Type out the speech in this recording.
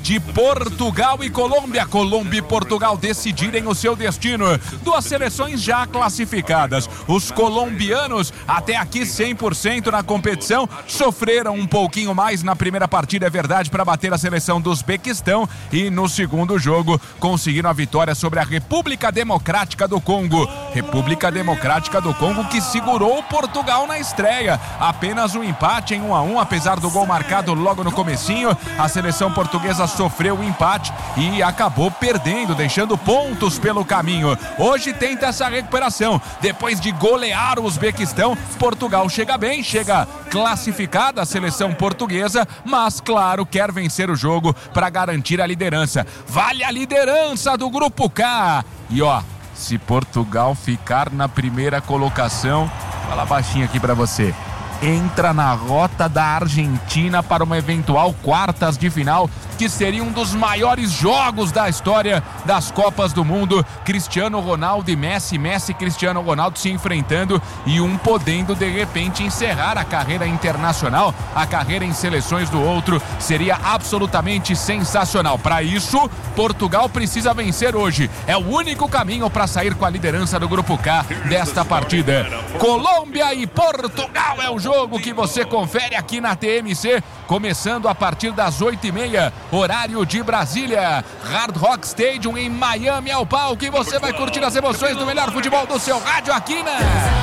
de Portugal e Colômbia. Colômbia e Portugal decidirem o seu destino. Duas seleções já classificadas. Os colombianos, até aqui 100% na competição, sofreram um pouquinho mais na primeira partida, é verdade, para bater a seleção do Uzbequistão, e no segundo jogo conseguiram a vitória sobre a República Democrática do Congo. República Democrática do Congo que segurou o Portugal na estreia. Apenas um empate em 1-1, apesar do gol marcado logo no comecinho. A seleção portuguesa sofreu o empate e acabou perdendo, deixando pontos pelo caminho. Hoje tenta essa recuperação. Depois de golear o Uzbequistão, Portugal chega bem, chega classificada a seleção portuguesa, mas claro, quer vencer o jogo para garantir a liderança. Vale a liderança do Grupo K. E ó, se Portugal ficar na primeira colocação, fala baixinho aqui para você, entra na rota da Argentina para uma eventual quartas de final, que seria um dos maiores jogos da história das Copas do Mundo. Cristiano Ronaldo e Messi e Cristiano Ronaldo se enfrentando e um podendo de repente encerrar a carreira internacional, a carreira em seleções do outro. Seria absolutamente sensacional. Para isso, Portugal precisa vencer hoje. É o único caminho para sair com a liderança do Grupo K desta partida. Colômbia e Portugal é o jogo que você confere aqui na TMC, começando a partir das 8h30, horário de Brasília. Hard Rock Stadium em Miami ao palco, e você vai curtir as emoções do melhor futebol do seu rádio aqui na